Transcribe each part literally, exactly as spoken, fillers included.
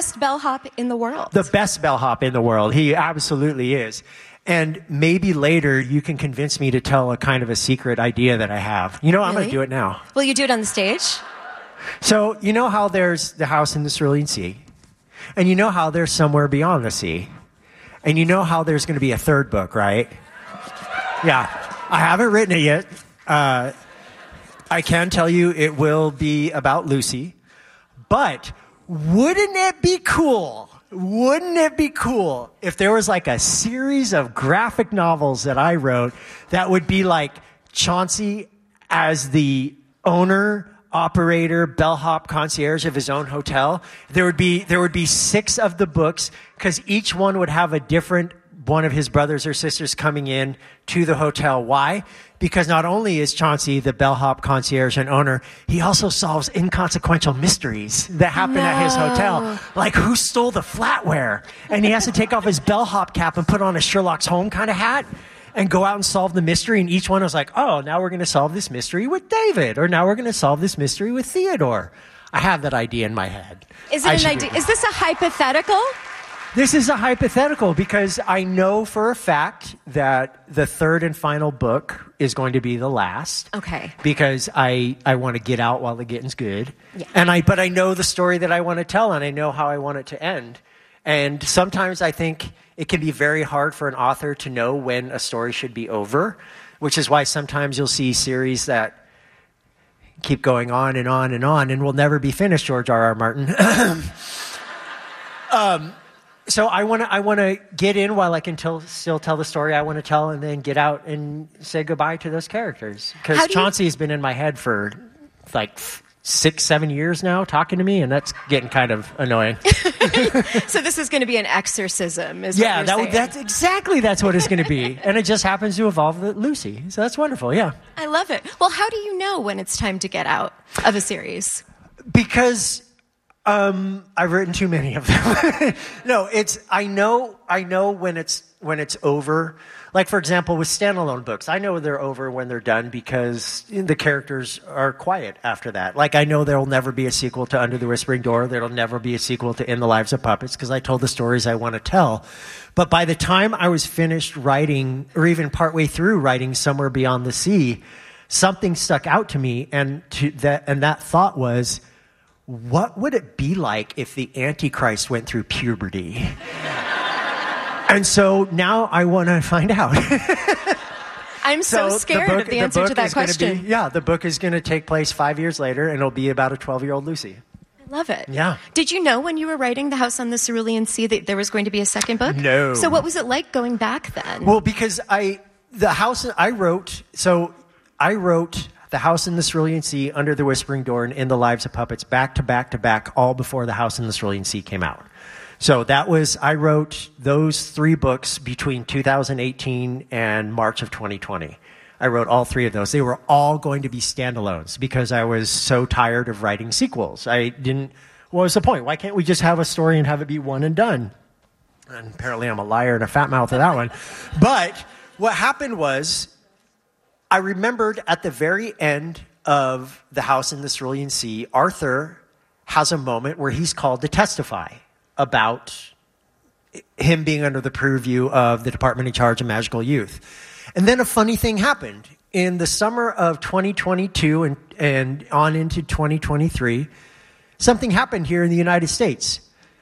best bellhop in the world. The best bellhop in the world. He absolutely is. And maybe later you can convince me to tell a kind of a secret idea that I have. You know, really? I'm going to do it now. Will you do it on the stage? So, you know how there's the house in the Cerulean Sea? And you know how there's somewhere beyond the sea? And you know how there's going to be a third book, right? Yeah. I haven't written it yet. Uh, I can tell you it will be about Lucy. But wouldn't it be cool? Wouldn't it be cool if there was like a series of graphic novels that I wrote that would be like Chauncey as the owner, operator, bellhop, concierge of his own hotel? There would be there would be six of the books because each one would have a different one of his brothers or sisters coming in to the hotel. Why? Because not only is Chauncey the bellhop, concierge, and owner, he also solves inconsequential mysteries that happen no. at his hotel. Like, who stole the flatware? And he has to take off his bellhop cap and put on a Sherlock Holmes kind of hat and go out and solve the mystery. And each one was like, oh, now we're going to solve this mystery with David. Or now we're going to solve this mystery with Theodore. I have that idea in my head. Is it an idea? Is this a hypothetical? This is a hypothetical because I know for a fact that the third and final book is going to be the last. Okay. Because I, I want to get out while the getting's good. Yeah. And I but I know the story that I want to tell and I know how I want it to end. And sometimes I think it can be very hard for an author to know when a story should be over, which is why sometimes you'll see series that keep going on and on and on and will never be finished, George R. R. Martin. um So I want to I want to get in while I can tell, still tell the story I want to tell and then get out and say goodbye to those characters. Because Chauncey's you... been in my head for like six, seven years now talking to me, and that's getting kind of annoying. So this is going to be an exorcism, is yeah, what that, you're saying. that's exactly that's what it's going to be. And it just happens to involve Lucy. So that's wonderful, yeah. I love it. Well, how do you know when it's time to get out of a series? Because... Um, I've written too many of them. No, it's, I know, I know when it's, when it's over. Like, for example, with standalone books, I know they're over when they're done because the characters are quiet after that. Like, I know there'll never be a sequel to Under the Whispering Door. There'll never be a sequel to In the Lives of Puppets because I told the stories I want to tell. But by the time I was finished writing, or even partway through writing Somewhere Beyond the Sea, something stuck out to me, and to that, and that thought was, what would it be like if the Antichrist went through puberty? And so now I want to find out. I'm so, so scared book, of the answer the to that question. Be, yeah, the book is going to take place five years later, and it'll be about a twelve-year-old Lucy. I love it. Yeah. Did you know when you were writing The House on the Cerulean Sea that there was going to be a second book? No. So what was it like going back then? Well, because I, the house I wrote, so I wrote... The House in the Cerulean Sea, Under the Whispering Door, and In the Lives of Puppets, back to back to back, all before The House in the Cerulean Sea came out. So that was, I wrote those three books between two thousand eighteen and March of twenty twenty. I wrote all three of those. They were all going to be standalones because I was so tired of writing sequels. I didn't, what was the point? Why can't we just have a story and have it be one and done? And apparently I'm a liar and a fat mouth of that one. But what happened was, I remembered at the very end of The House in the Cerulean Sea, Arthur has a moment where he's called to testify about him being under the purview of the department in charge of magical youth. And then a funny thing happened. In the summer of twenty twenty-two and, and on into twenty twenty-three, something happened here in the United States.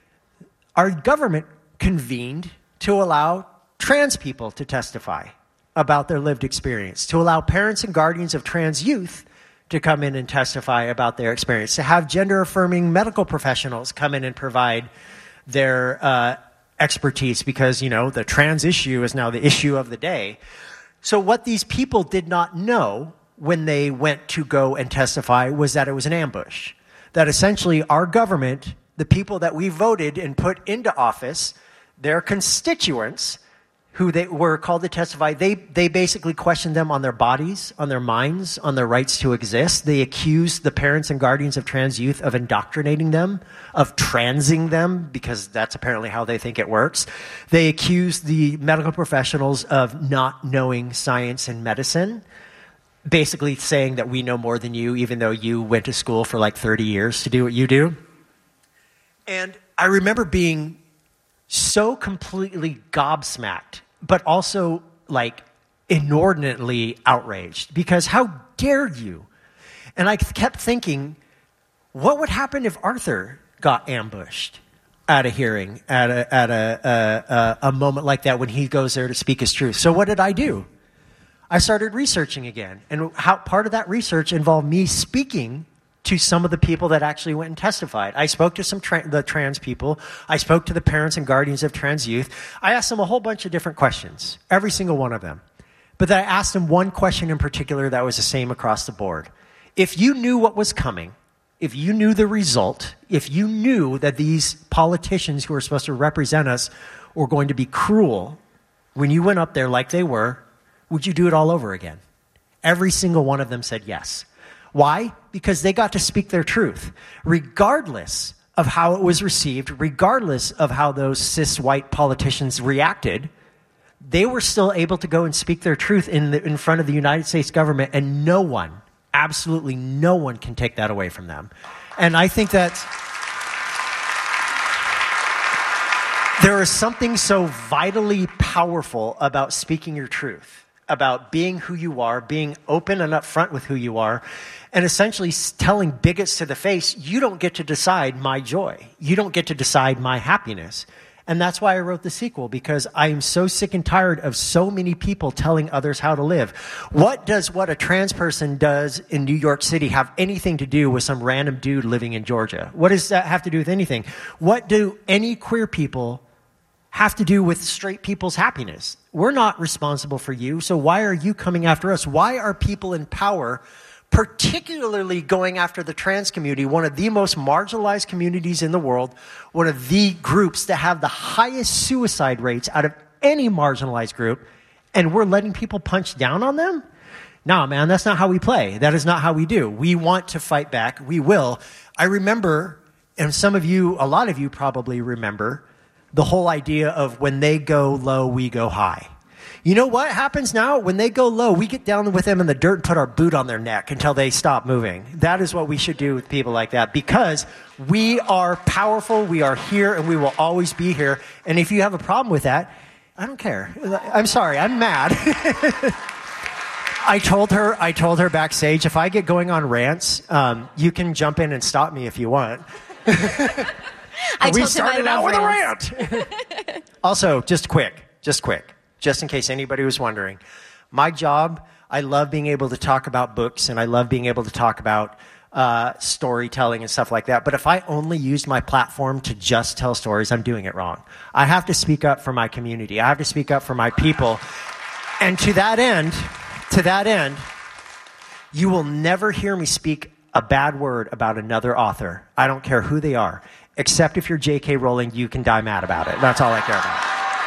Our government convened to allow trans people to testify about their lived experience, to allow parents and guardians of trans youth to come in and testify about their experience, to have gender-affirming medical professionals come in and provide their uh, expertise because, you know, the trans issue is now the issue of the day. So what these people did not know when they went to go and testify was that it was an ambush, that essentially our government, the people that we voted and put into office, their constituents, who they were called to testify, they, they basically questioned them on their bodies, on their minds, on their rights to exist. They accused the parents and guardians of trans youth of indoctrinating them, of transing them, because that's apparently how they think it works. They accused the medical professionals of not knowing science and medicine, basically saying that we know more than you, even though you went to school for like thirty years to do what you do. And I remember being so completely gobsmacked, but also like inordinately outraged, because how dare you? And I kept thinking, what would happen if Arthur got ambushed at a hearing, at a at a, a, a, a moment like that when he goes there to speak his truth? So what did I do? I started researching again, and how part of that research involved me speaking to some of the people that actually went and testified. I spoke to some tra- the trans people. I spoke to the parents and guardians of trans youth. I asked them a whole bunch of different questions, every single one of them. But then I asked them one question in particular that was the same across the board. If you knew what was coming, if you knew the result, if you knew that these politicians who are supposed to represent us were going to be cruel when you went up there like they were, would you do it all over again? Every single one of them said yes. Why? Because they got to speak their truth, regardless of how it was received, regardless of how those cis white politicians reacted. They were still able to go and speak their truth in the, in front of the United States government, and no one, absolutely no one, can take that away from them. And I think that there is something so vitally powerful about speaking your truth, about being who you are, being open and upfront with who you are, and essentially telling bigots to the face, you don't get to decide my joy. You don't get to decide my happiness. And that's why I wrote the sequel, because I am so sick and tired of so many people telling others how to live. What does what a trans person does in New York City have anything to do with some random dude living in Georgia? What does that have to do with anything? What do any queer people have to do with straight people's happiness? We're not responsible for you, so why are you coming after us? Why are people in power particularly going after the trans community, one of the most marginalized communities in the world, one of the groups that have the highest suicide rates out of any marginalized group, and we're letting people punch down on them? No, man, that's not how we play. That is not how we do. We want to fight back. We will. I remember, and some of you, a lot of you probably remember, the whole idea of when they go low, we go high. You know what happens now? When they go low, we get down with them in the dirt and put our boot on their neck until they stop moving. That is what we should do with people like that, because we are powerful, we are here, and we will always be here. And if you have a problem with that, I don't care. I'm sorry, I'm mad. I told her, I told her backstage, if I get going on rants, um, you can jump in and stop me if you want. I we told started him I out with rants. a rant. Also, just quick, just quick. Just in case anybody was wondering, my job, I love being able to talk about books, and I love being able to talk about uh, storytelling and stuff like that. But if I only used my platform to just tell stories, I'm doing it wrong. I have to speak up for my community. I have to speak up for my people. And to that end, to that end, you will never hear me speak a bad word about another author. I don't care who they are, except if you're J K Rowling, you can die mad about it. That's all I care about.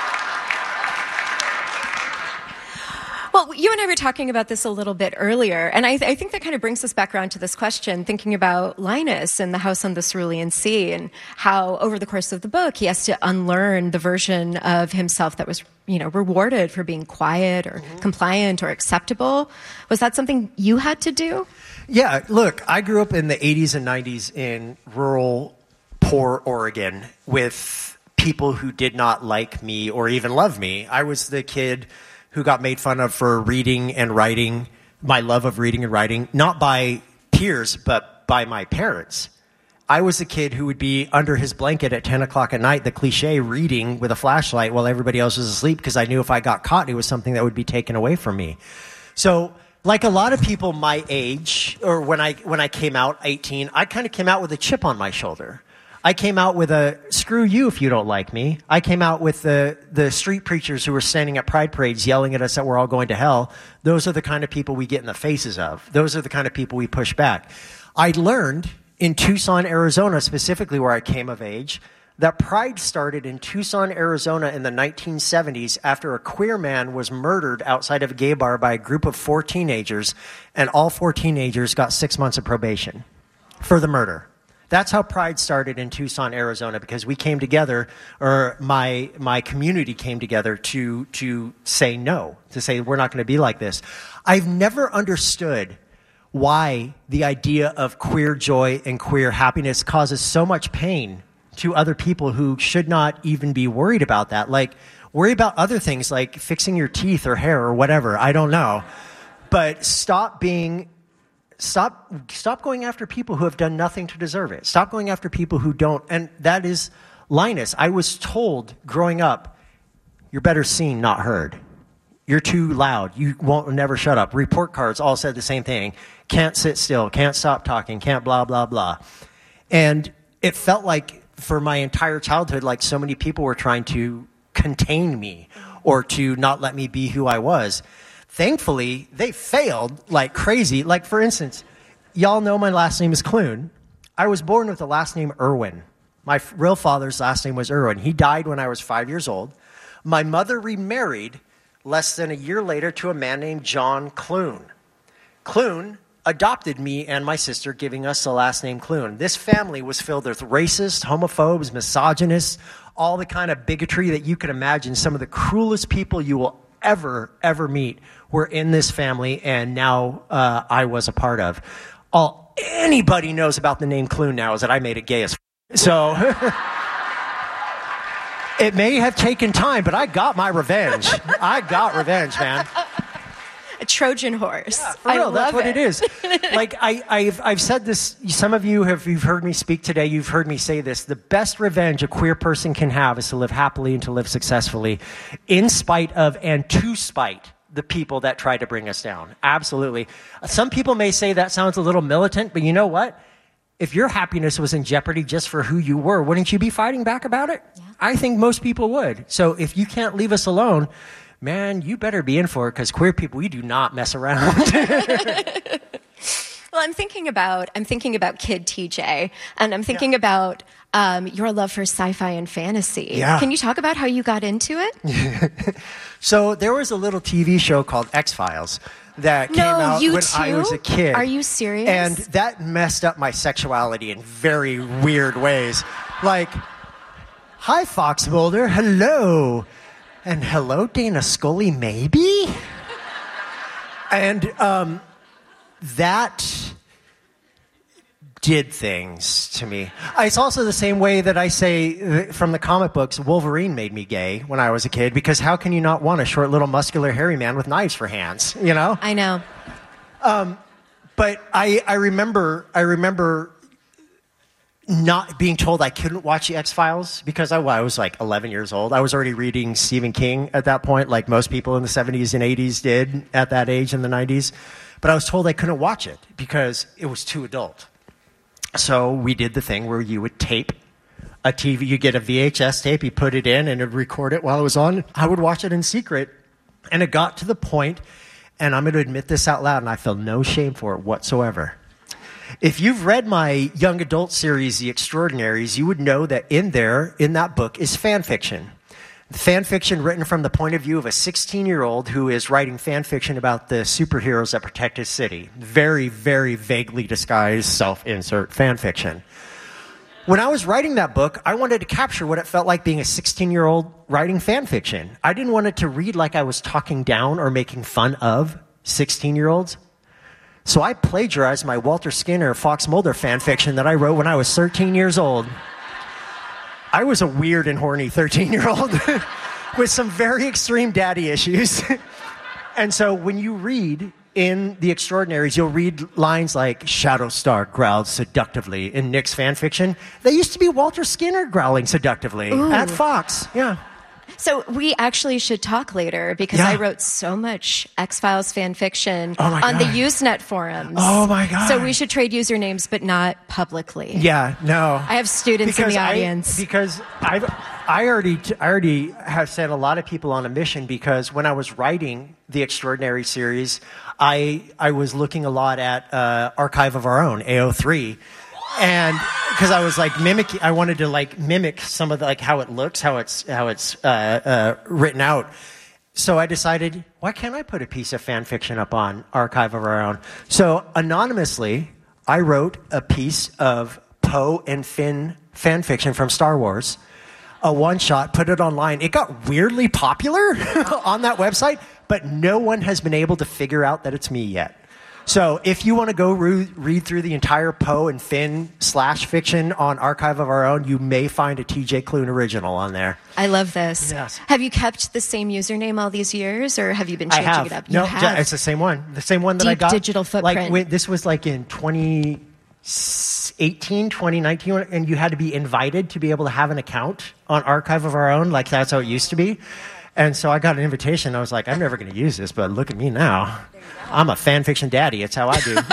Well, you and I were talking about this a little bit earlier, and I, th- I think that kind of brings us back around to this question, thinking about Linus and the house on the Cerulean Sea, and how over the course of the book he has to unlearn the version of himself that was, you know, rewarded for being quiet or mm-hmm. compliant or acceptable. Was that something you had to do? Yeah, look, I grew up in the eighties and nineties in rural, poor Oregon with people who did not like me or even love me. I was the kid who got made fun of for reading and writing, my love of reading and writing, not by peers, but by my parents. I was the kid who would be under his blanket at ten o'clock at night, the cliche, reading with a flashlight while everybody else was asleep, because I knew if I got caught, it was something that would be taken away from me. So, like a lot of people my age, or when I when I came out, eighteen, I kind of came out with a chip on my shoulder. I came out with a, screw you if you don't like me. I came out with the, the street preachers who were standing at pride parades yelling at us that we're all going to hell. Those are the kind of people we get in the faces of. Those are the kind of people we push back. I learned in Tucson, Arizona, specifically where I came of age, that pride started in Tucson, Arizona in the nineteen seventies after a queer man was murdered outside of a gay bar by a group of four teenagers, and all four teenagers got six months of probation for the murder. That's how Pride started in Tucson, Arizona, because we came together, or my my community came together to to say no, to say we're not going to be like this. I've never understood why the idea of queer joy and queer happiness causes so much pain to other people who should not even be worried about that. Like, worry about other things like fixing your teeth or hair or whatever. I don't know. But stop being, stop, stop going after people who have done nothing to deserve it. Stop going after people who don't. And that is Linus. I was told growing up, you're better seen, not heard. You're too loud. You won't never shut up. Report cards all said the same thing. Can't sit still. Can't stop talking. Can't blah, blah, blah. And it felt like for my entire childhood, like so many people were trying to contain me or to not let me be who I was. Thankfully, they failed like crazy. Like, for instance, y'all know my last name is Clune. I was born with the last name Irwin. My f- real father's last name was Irwin. He died when I was five years old. My mother remarried less than a year later to a man named John Clune. Clune adopted me and my sister, giving us the last name Clune. This family was filled with racists, homophobes, misogynists, all the kind of bigotry that you can imagine. Some of the cruelest people you will ever, ever meet were in this family, and now uh, I was a part of. All anybody knows about the name Clune now is that I made it gay as f- So it may have taken time, but I got my revenge. I got revenge, man. A Trojan horse. Yeah, for real, I that's love what it. it is. Like, I, I've, I've said this, some of you have, you've heard me speak today, you've heard me say this. The best revenge a queer person can have is to live happily and to live successfully, in spite of and to spite the people that tried to bring us down. Absolutely. Some people may say that sounds a little militant, but you know what? If your happiness was in jeopardy just for who you were, wouldn't you be fighting back about it? Yeah. I think most people would. So if you can't leave us alone, man, you better be in for it, because queer people, we do not mess around. Well, I'm thinking about I'm thinking about Kid T J, and I'm thinking Yeah. about um, your love for sci-fi and fantasy. Yeah. Can you talk about how you got into it? So there was a little T V show called X-Files that No, came out you when too? I was a kid. Are you serious? And that messed up my sexuality in very weird ways. Like, hi, Fox Mulder, hello. And hello, Dana Scully, maybe? And um, that did things to me. It's also the same way that I say uh, from the comic books, Wolverine made me gay when I was a kid, because how can you not want a short, little, muscular, hairy man with knives for hands, you know? I know. Um, but I, I remember, I remember not being told I couldn't watch the X-Files because I, well, I was like eleven years old. I was already reading Stephen King at that point, like most people in the seventies and eighties did at that age in the nineties. But I was told I couldn't watch it because it was too adult. So we did the thing where you would tape a T V, you get a V H S tape, you put it in, and it would record it while it was on. I would watch it in secret. And it got to the point, and I'm going to admit this out loud, and I feel no shame for it whatsoever. If you've read my young adult series, The Extraordinaries, you would know that in there, in that book, is fan fiction. Fan fiction written from the point of view of a sixteen-year-old who is writing fan fiction about the superheroes that protect his city. Very, very vaguely disguised self-insert fan fiction. When I was writing that book, I wanted to capture what it felt like being a sixteen-year-old writing fan fiction. I didn't want it to read like I was talking down or making fun of sixteen-year-olds. So I plagiarized my Walter Skinner, Fox Mulder fan fiction that I wrote when I was thirteen years old. I was a weird and horny thirteen-year-old with some very extreme daddy issues. And so when you read in The Extraordinaries, you'll read lines like, Shadowstar growled seductively in Nick's fan fiction. They used to be Walter Skinner growling seductively Ooh. At Fox. Yeah. So we actually should talk later, because Yeah. I wrote so much X-Files fan fiction Oh my on the God. Usenet forums. Oh my God. So we should trade usernames, but not publicly. Yeah, no. I have students in the audience. I, because I've, I already, I already have sent a lot of people on a mission, because when I was writing the Extraordinary series, I, I was looking a lot at uh, Archive of Our Own, A O three. And because I was like mimicking, I wanted to like mimic some of the, like how it looks, how it's how it's uh, uh, written out. So I decided, why can't I put a piece of fan fiction up on Archive of Our Own? So anonymously, I wrote a piece of Poe and Finn fan fiction from Star Wars, a one shot, put it online. It got weirdly popular on that website, but no one has been able to figure out that it's me yet. So if you want to go re- read through the entire Poe and Finn slash fiction on Archive of Our Own, you may find a T J Klune original on there. I love this. Yes. Have you kept the same username all these years, or have you been changing I have. it up? No, you have. it's the same one. The same one that Deep I got. digital footprint. Like when, this was like in twenty eighteen, twenty nineteen, and you had to be invited to be able to have an account on Archive of Our Own. Like that's how it used to be. And so I got an invitation. I was like, I'm never going to use this, but look at me now. I'm a fan fiction daddy. It's how I do.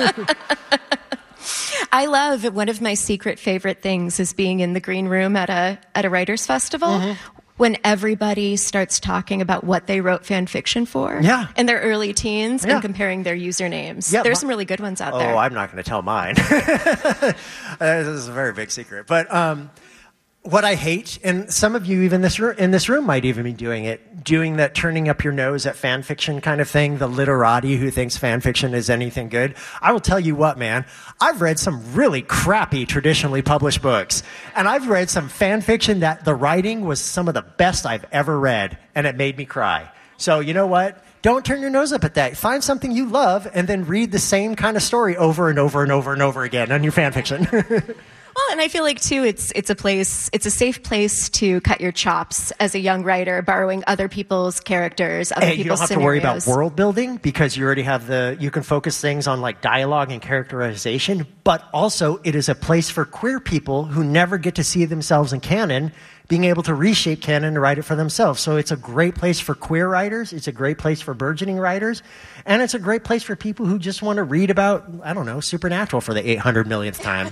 I love, one of my secret favorite things is being in the green room at a at a writers' festival. Mm-hmm. When everybody starts talking about what they wrote fan fiction for yeah. in their early teens yeah. and comparing their usernames. Yeah, There's my, some really good ones out oh, there. Oh, I'm not going to tell mine. This is a very big secret. But um, what I hate, and some of you even this ro- in this room might even be doing it, doing that turning up your nose at fan fiction kind of thing, the literati who thinks fan fiction is anything good. I will tell you what, man, I've read some really crappy traditionally published books, and I've read some fan fiction that the writing was some of the best I've ever read, and it made me cry. So you know what? Don't turn your nose up at that. Find something you love, and then read the same kind of story over and over and over and over again on your fan fiction. Well, and I feel like, too, it's it's a place, it's a safe place to cut your chops as a young writer, borrowing other people's characters, other hey, people's you don't have scenarios. to worry about world building because you already have the, you can focus things on like dialogue and characterization, but also it is a place for queer people who never get to see themselves in canon being able to reshape canon and write it for themselves. So it's a great place for queer writers, it's a great place for burgeoning writers, and it's a great place for people who just want to read about, I don't know, Supernatural for the eight hundred millionth time.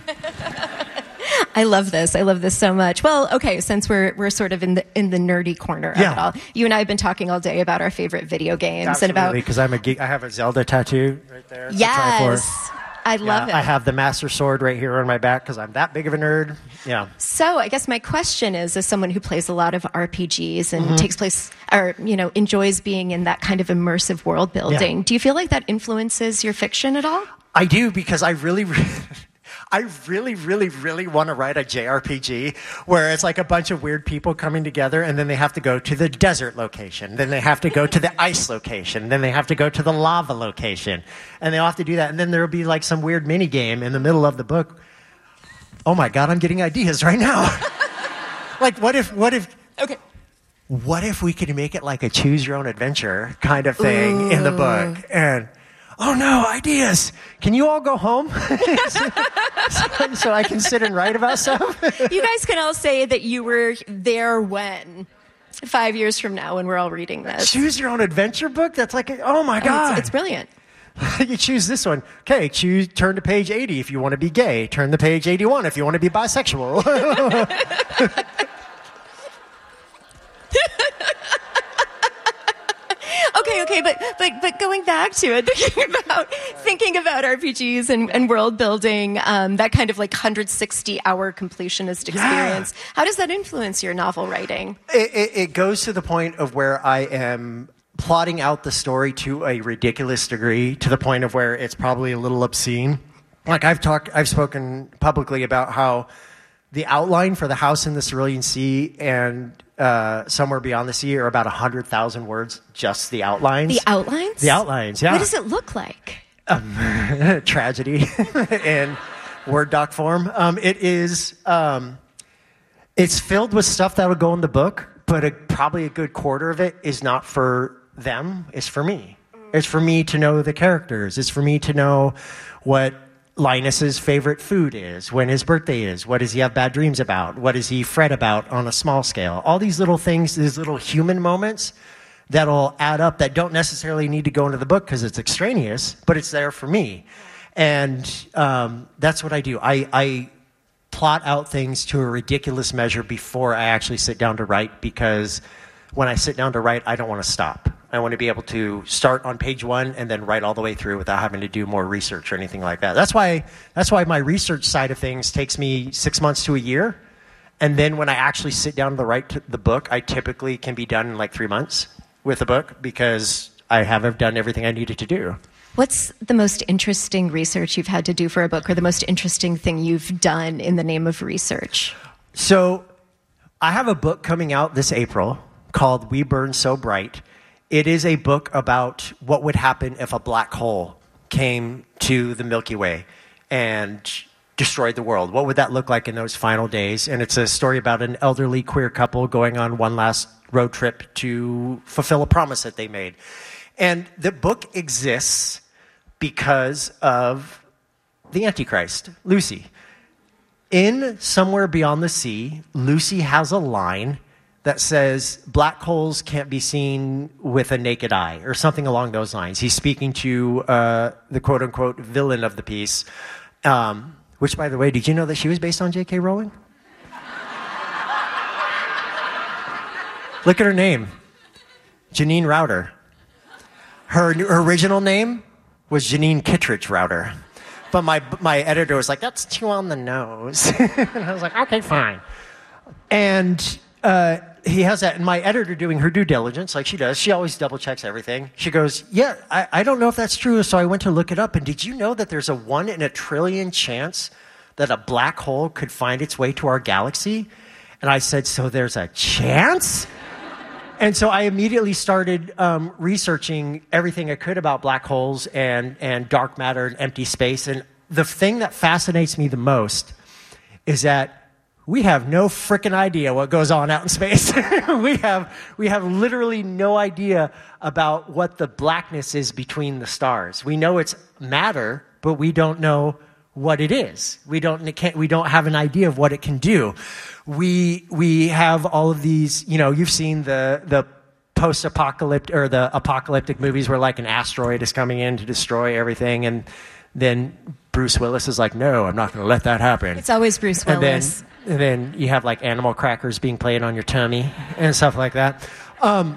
I love this. I love this so much. Well, okay, since we're we're sort of in the in the nerdy corner of yeah. it all, you and I have been talking all day about our favorite video games. Absolutely, and about because I'm a geek. I have a Zelda tattoo right there. Yes, I love yeah, it. I have the Master Sword right here on my back because I'm that big of a nerd. Yeah. So I guess my question is, as someone who plays a lot of R P Gs and mm-hmm. takes place, or you know, enjoys being in that kind of immersive world building, yeah. do you feel like that influences your fiction at all? I do, because I really. I really, really, really want to write a J R P G where it's like a bunch of weird people coming together, and then they have to go to the desert location, then they have to go to the ice location, then they have to go to the lava location, and they all have to do that, and then there'll be like some weird mini game in the middle of the book. Oh my God, I'm getting ideas right now. Like, what if, what if, okay. What if we could make it like a choose your own adventure kind of thing Ooh. In the book? And oh no, ideas. Can you all go home? so, so I can sit and write about stuff? You guys can all say that you were there when? Five years from now when we're all reading this. Choose your own adventure book? That's like, oh my God. Oh, it's, it's brilliant. You choose this one. Okay, choose, turn to page eighty if you want to be gay. Turn to page eighty-one if you want to be bisexual. Okay, okay, but but but going back to it, thinking about thinking about R P Gs and, and world building, um, that kind of like one hundred sixty hour completionist experience. Yeah. How does that influence your novel writing? It, it, it goes to the point of where I am plotting out the story to a ridiculous degree, to the point of where it's probably a little obscene. Like I've talked, I've spoken publicly about how the outline for The House in the Cerulean Sea and uh, Somewhere Beyond the Sea are about one hundred thousand words, just the outlines. The outlines? The outlines, yeah. What does it look like? Um, tragedy in Word doc form. Um, it is, um, it's filled with stuff that will go in the book, but a, probably a good quarter of it is not for them, it's for me. It's for me to know the characters. It's for me to know what Linus's favorite food is, when his birthday is, what does he have bad dreams about, what does he fret about on a small scale. All these little things, these little human moments that'll add up that don't necessarily need to go into the book because it's extraneous, but it's there for me. And um, that's what I do. I, I plot out things to a ridiculous measure before I actually sit down to write, because when I sit down to write, I don't want to stop. I want to be able to start on page one and then write all the way through without having to do more research or anything like that. That's why that's why my research side of things takes me six months to a year. And then when I actually sit down to write the book, I typically can be done in like three months with the book because I have done everything I needed to do. What's the most interesting research you've had to do for a book, or the most interesting thing you've done in the name of research? So I have a book coming out this April called We Burn So Bright. It is a book about what would happen if a black hole came to the Milky Way and destroyed the world? What would that look like in those final days? And it's a story about an elderly queer couple going on one last road trip to fulfill a promise that they made. And the book exists because of the Antichrist, Lucy. In Somewhere Beyond the Sea, Lucy has a line that says black holes can't be seen with a naked eye, or something along those lines. He's speaking to uh, the quote-unquote villain of the piece, um, which, by the way, did you know that she was based on J K. Rowling? Look at her name, Janine Router. Her, her original name was Janine Kittredge Router. But my my editor was like, that's too on the nose. And I was like, okay, fine. And uh, he has that. And my editor, doing her due diligence, like she does, she always double checks everything. She goes, yeah, I, I don't know if that's true. So I went to look it up. And did you know that there's a one in a trillion chance that a black hole could find its way to our galaxy? And I said, so there's a chance? And so I immediately started um, researching everything I could about black holes and, and dark matter and empty space. And the thing that fascinates me the most is that we have no frickin' idea what goes on out in space. we have we have literally no idea about what the blackness is between the stars. We know it's matter, but we don't know what it is. We don't it can't, we don't have an idea of what it can do. We we have all of these, you know, you've seen the the post-apocalyptic or the apocalyptic movies where like an asteroid is coming in to destroy everything, and then Bruce Willis is like, no, I'm not going to let that happen. It's always Bruce Willis. And then, and then you have like animal crackers being played on your tummy and stuff like that. Um,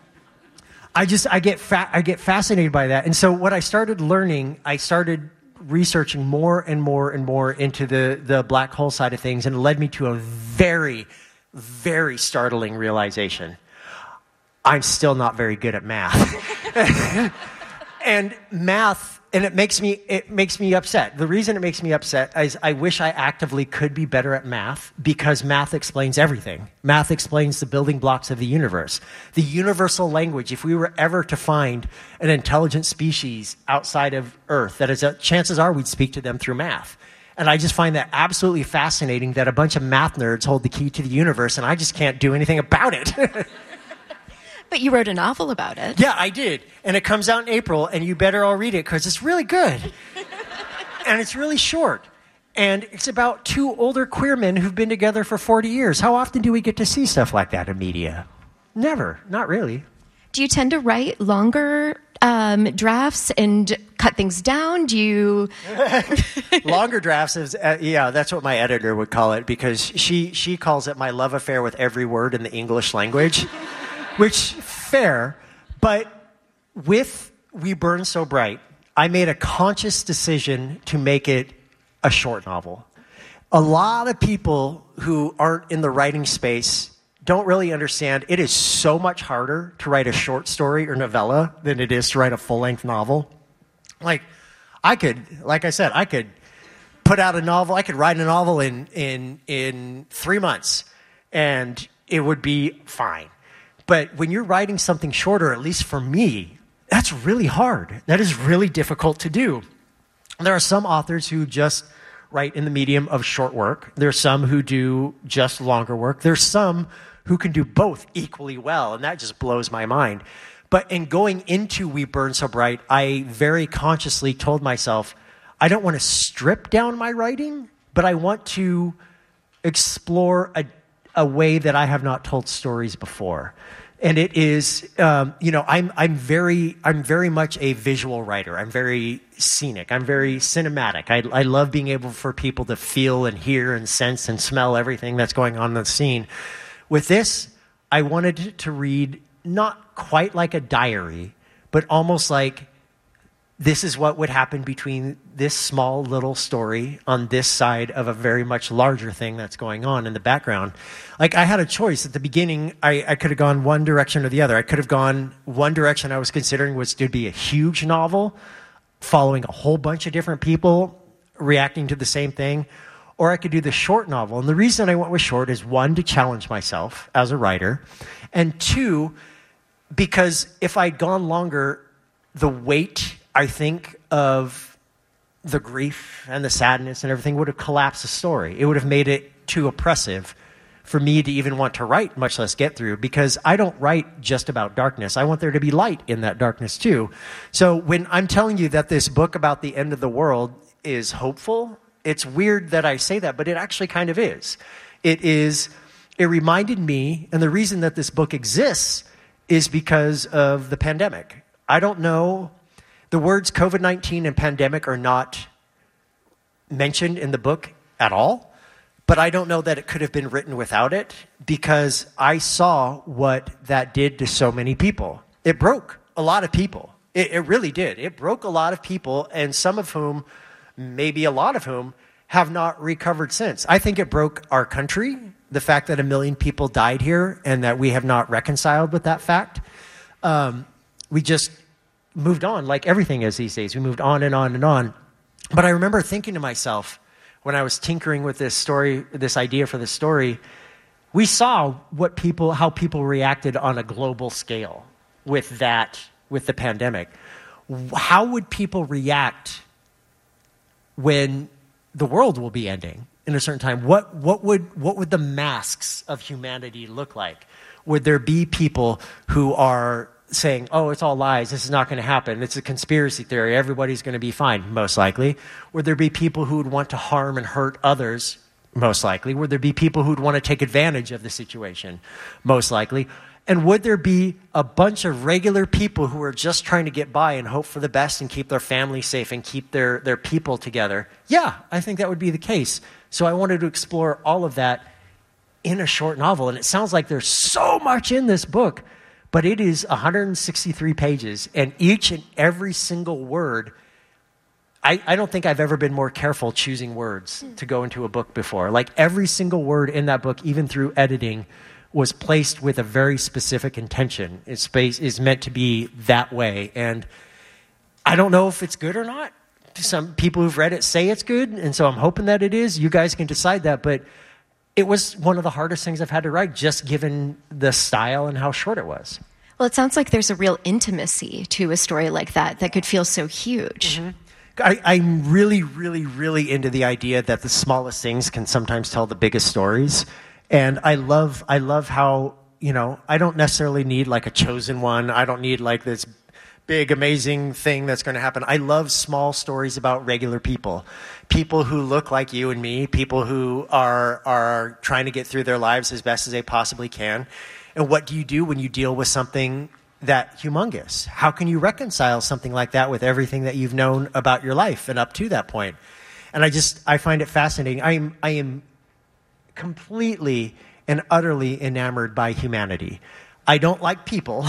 I just I get fa- I get fascinated by that, and so what I started learning, I started researching more and more and more into the, the black hole side of things, and it led me to a very, very startling realization. I'm still not very good at math. and math, and it makes me it makes me upset. The reason it makes me upset is I wish I actively could be better at math, because math explains everything. Math explains the building blocks of the universe. The universal language, if we were ever to find an intelligent species outside of Earth, that is, a, chances are we'd speak to them through math. And I just find that absolutely fascinating that a bunch of math nerds hold the key to the universe, and I just can't do anything about it. But you wrote a novel about it. Yeah, I did. And it comes out in April, and you better all read it because it's really good. And it's really short. And it's about two older queer men who've been together for forty years. How often do we get to see stuff like that in media? Never. Not really. Do you tend to write longer um, drafts and cut things down? Do you... Longer drafts is, uh, yeah, that's what my editor would call it, because she, she calls it my love affair with every word in the English language. Which, fair, but with We Burn So Bright, I made a conscious decision to make it a short novel. A lot of people who aren't in the writing space don't really understand it is so much harder to write a short story or novella than it is to write a full-length novel. Like, I could, like I said, I could put out a novel, I could write a novel in in in three months, and it would be fine. But when you're writing something shorter, at least for me, that's really hard. That is really difficult to do. There are some authors who just write in the medium of short work. There are some who do just longer work. There's some who can do both equally well, and that just blows my mind. But in going into We Burn So Bright, I very consciously told myself, I don't want to strip down my writing, but I want to explore a a way that I have not told stories before. And it is, um, you know, I'm I'm very I'm very much a visual writer. I'm very scenic. I'm very cinematic. I, I love being able for people to feel and hear and sense and smell everything that's going on in the scene. With this, I wanted to read not quite like a diary, but almost like this is what would happen between this small little story on this side of a very much larger thing that's going on in the background. Like, I had a choice. At the beginning, I, I could have gone one direction or the other. I could have gone one direction I was considering was to be a huge novel following a whole bunch of different people reacting to the same thing, or I could do the short novel. And the reason I went with short is, one, to challenge myself as a writer, and two, because if I'd gone longer, the weight I think of the grief and the sadness and everything would have collapsed the story. It would have made it too oppressive for me to even want to write, much less get through, because I don't write just about darkness. I want there to be light in that darkness too. So when I'm telling you that this book about the end of the world is hopeful, it's weird that I say that, but it actually kind of is. It is, it reminded me, and the reason that this book exists is because of the pandemic. I don't know, the words COVID nineteen and pandemic are not mentioned in the book at all. But I don't know that it could have been written without it, because I saw what that did to so many people. It broke a lot of people. It, it really did. It broke a lot of people, and some of whom, maybe a lot of whom, have not recovered since. I think it broke our country, the fact that a million people died here and that we have not reconciled with that fact. Um, we just moved on like everything is these days. We moved on and on and on. But I remember thinking to myself, when I was tinkering with this story, this idea for this story, we saw what people, how people reacted on a global scale with that, with the pandemic. How would people react when the world will be ending in a certain time? What, what would, what would the masks of humanity look like? Would there be people who are saying, oh, it's all lies, this is not going to happen, it's a conspiracy theory, everybody's going to be fine? Most likely. Would there be people who would want to harm and hurt others? Most likely. Would there be people who would want to take advantage of the situation? Most likely. And would there be a bunch of regular people who are just trying to get by and hope for the best and keep their family safe and keep their, their people together? Yeah, I think that would be the case. So I wanted to explore all of that in a short novel. And it sounds like there's so much in this book, but it is one hundred sixty-three pages, and each and every single word, I, I don't think I've ever been more careful choosing words to go into a book before. Like every single word in that book, even through editing, was placed with a very specific intention. It's based, is meant to be that way. And I don't know if it's good or not. Some people who've read it say it's good, and so I'm hoping that it is. You guys can decide that, but it was one of the hardest things I've had to write, just given the style and how short it was. Well, it sounds like there's a real intimacy to a story like that that could feel so huge. Mm-hmm. I, I'm really, really, really into the idea that the smallest things can sometimes tell the biggest stories. And I love, I love how, you know, I don't necessarily need like a chosen one. I don't need like this big, amazing thing that's going to happen. I love small stories about regular people. People who look like you and me, people who are are trying to get through their lives as best as they possibly can. And what do you do when you deal with something that humongous? How can you reconcile something like that with everything that you've known about your life and up to that point? And I just, I find it fascinating. I am, I am completely and utterly enamored by humanity. I don't like people.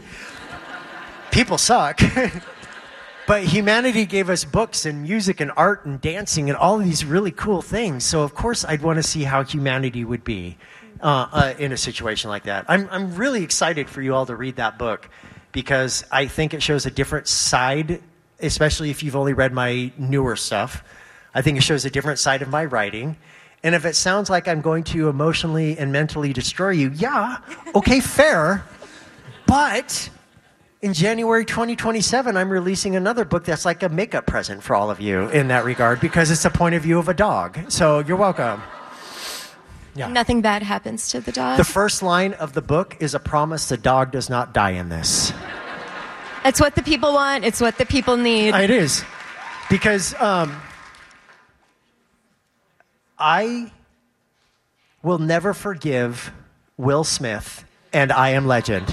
People suck. But humanity gave us books and music and art and dancing and all of these really cool things. So of course I'd want to see how humanity would be uh, uh, in a situation like that. I'm, I'm really excited for you all to read that book, because I think it shows a different side, especially if you've only read my newer stuff. I think it shows a different side of my writing. And if it sounds like I'm going to emotionally and mentally destroy you, yeah, okay, fair. But in January twenty twenty-seven, I'm releasing another book that's like a makeup present for all of you in that regard, because it's the point of view of a dog. So you're welcome. Yeah. Nothing bad happens to the dog. The first line of the book is a promise: the dog does not die in this. It's what the people want. It's what the people need. It is. Because um, I will never forgive Will Smith and I Am Legend.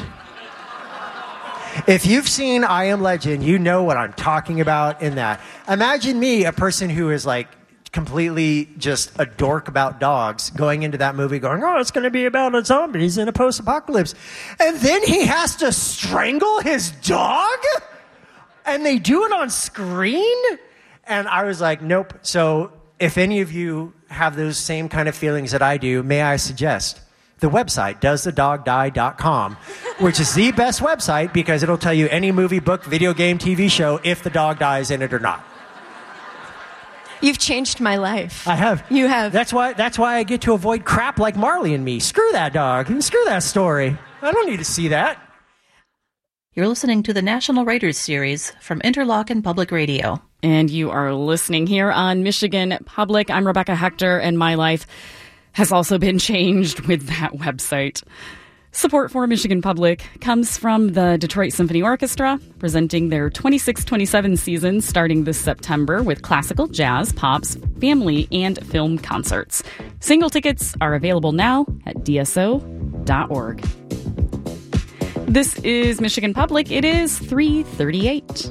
If you've seen I Am Legend, you know what I'm talking about in that. Imagine me, a person who is like completely just a dork about dogs, going into that movie going, oh, it's going to be about a zombies in a post-apocalypse. And then he has to strangle his dog? And they do it on screen? And I was like, nope. So if any of you have those same kind of feelings that I do, may I suggest the website, does the dog die dot com, which is the best website because it'll tell you any movie, book, video game, T V show, if the dog dies in it or not. You've changed my life. I have. You have. That's why, that's why I get to avoid crap like Marley and Me. Screw that dog. Screw that story. I don't need to see that. You're listening to the National Writers Series from Interlochen Public Radio. And you are listening here on Michigan Public. I'm Rebecca Hector, and my life has also been changed with that website. Support for Michigan Public comes from the Detroit Symphony Orchestra, presenting their twenty-six twenty-seven season starting this September with classical, jazz, pops, family, and film concerts. Single tickets are available now at d s o dot org. This is Michigan Public. It is three thirty-eight.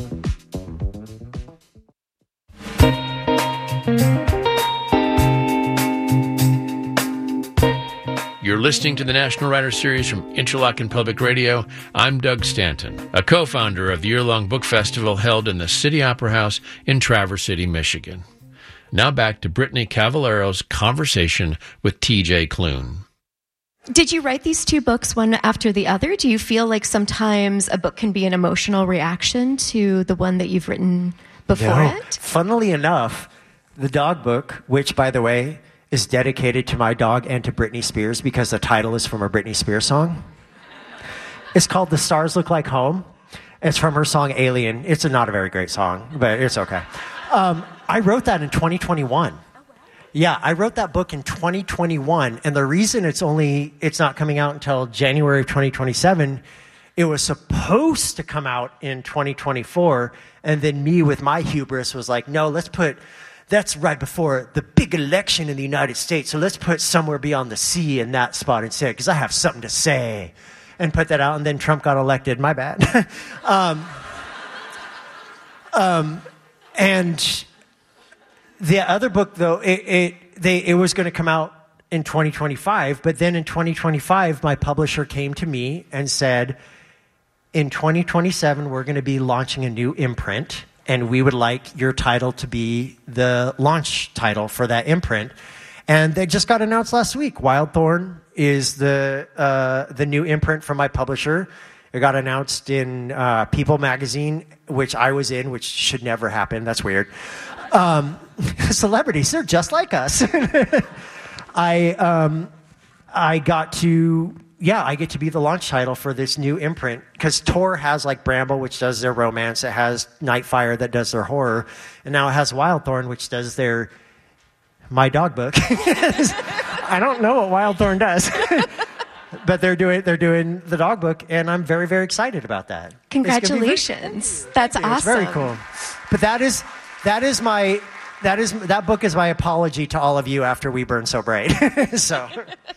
You're listening to the National Writer Series from Interlochen Public Radio. I'm Doug Stanton, a co-founder of the year-long book festival held in the City Opera House in Traverse City, Michigan. Now back to Brittany Cavallero's conversation with T J Klune. Did you write these two books one after the other? Do you feel like sometimes a book can be an emotional reaction to the one that you've written before no. it? Funnily enough, the dog book, which, by the way, is dedicated to my dog and to Britney Spears because the title is from a Britney Spears song. It's called The Stars Look Like Home. It's from her song Alien. It's a, not a very great song, but it's okay. Um, I wrote that in twenty twenty-one. Yeah, I wrote that book in twenty twenty-one, and the reason it's only it's not coming out until January of twenty twenty-seven, it was supposed to come out in twenty twenty-four, and then me with my hubris was like, no, let's put, that's right before the big election in the United States, so let's put Somewhere Beyond the Sea in that spot instead, because I have something to say, and put that out, and then Trump got elected, my bad. um, um, and... The other book, though, it it, they, it was going to come out in twenty twenty-five, but then in twenty twenty-five, my publisher came to me and said, in twenty twenty-seven, we're going to be launching a new imprint, and we would like your title to be the launch title for that imprint. And they just got announced last week. Wild Thorn is the uh, the new imprint from my publisher. It got announced in uh, People magazine, which I was in, which should never happen. That's weird. Um, celebrities, they're just like us. I um, I got to, yeah, I get to be the launch title for this new imprint because Tor has like Bramble, which does their romance. It has Nightfire that does their horror. And now it has Wildthorn, which does their, my dog book. I don't know what Wildthorn does. But they're doing they're doing the dog book, and I'm very, very excited about that. Congratulations. Very, That's awesome. It's very cool. But that is that is my that is that book is my apology to all of you after We Burn So Bright. so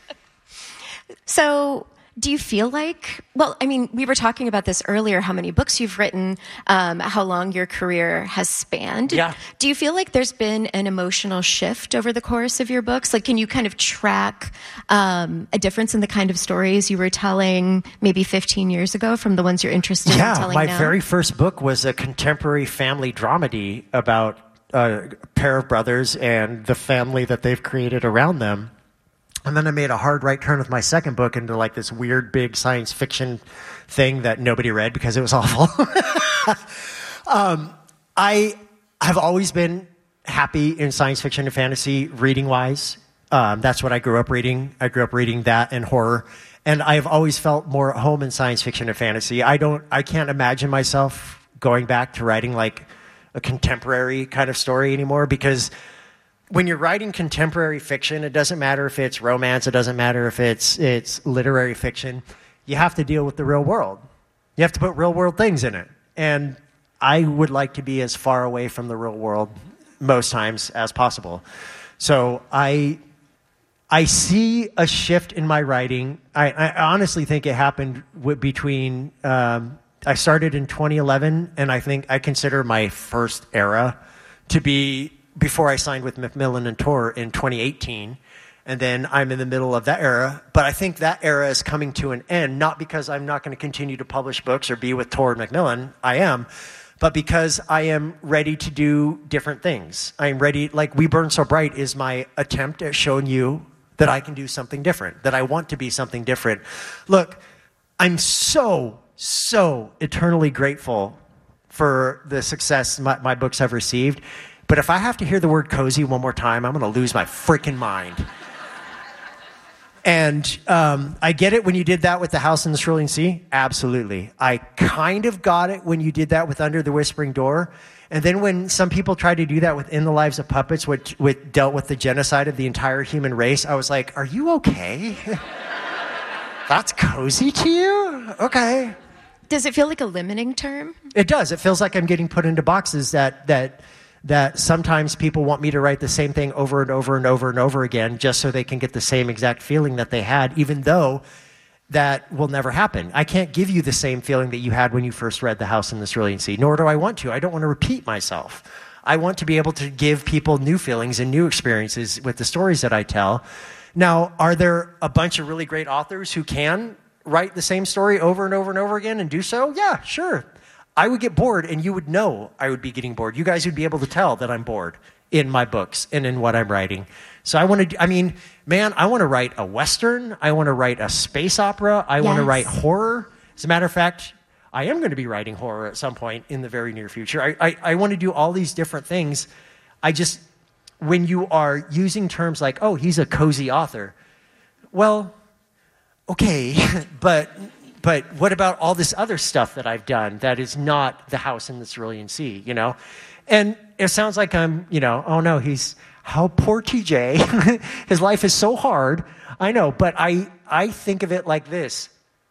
So do you feel like, well, I mean, we were talking about this earlier, how many books you've written, um, how long your career has spanned. Yeah. Do you feel like there's been an emotional shift over the course of your books? Like, can you kind of track um, a difference in the kind of stories you were telling maybe fifteen years ago from the ones you're interested yeah, in telling now? Yeah, now? my very first book was a contemporary family dramedy about a pair of brothers and the family that they've created around them. And then I made a hard right turn with my second book into like this weird big science fiction thing that nobody read because it was awful. um, I have always been happy in science fiction and fantasy reading wise. Um, that's what I grew up reading. I grew up reading that and horror. And I've always felt more at home in science fiction and fantasy. I don't, I can't imagine myself going back to writing like a contemporary kind of story anymore because when you're writing contemporary fiction, it doesn't matter if it's romance, it doesn't matter if it's it's literary fiction. You have to deal with the real world. You have to put real world things in it. And I would like to be as far away from the real world most times as possible. So I I see a shift in my writing. I, I honestly think it happened w- between, um, I started in twenty eleven, and I think I consider my first era to be before I signed with Macmillan and Tor in twenty eighteen, and then I'm in the middle of that era. But I think that era is coming to an end, not because I'm not going to continue to publish books or be with Tor and Macmillan. I am. But because I am ready to do different things. I am ready, like We Burn So Bright is my attempt at showing you that I can do something different, that I want to be something different. Look, I'm so, so eternally grateful for the success my, my books have received. But if I have to hear the word cozy one more time, I'm going to lose my freaking mind. And um, I get it when you did that with The House in the Cerulean Sea. Absolutely. I kind of got it when you did that with Under the Whispering Door. And then when some people tried to do that with In the Lives of Puppets, which, which dealt with the genocide of the entire human race, I was like, are you okay? That's cozy to you? Okay. Does it feel like a limiting term? It does. It feels like I'm getting put into boxes that that that sometimes people want me to write the same thing over and over and over and over again just so they can get the same exact feeling that they had, even though that will never happen. I can't give you the same feeling that you had when you first read The House in the Cerulean Sea, nor do I want to. I don't want to repeat myself. I want to be able to give people new feelings and new experiences with the stories that I tell. Now, are there a bunch of really great authors who can write the same story over and over and over again and do so? Yeah, sure. I would get bored, and you would know I would be getting bored. You guys would be able to tell that I'm bored in my books and in what I'm writing. So I want to, I mean, man, I want to write a Western. I want to write a space opera. I yes. want to write horror. As a matter of fact, I am going to be writing horror at some point in the very near future. I, I, I want to do all these different things. I just, when you are using terms like, oh, he's a cozy author, well, okay, but but what about all this other stuff that I've done that is not The House in the Cerulean Sea, you know? And it sounds like I'm, you know, oh no, he's, how poor T J, his life is so hard. I know, but I, I think of it like this.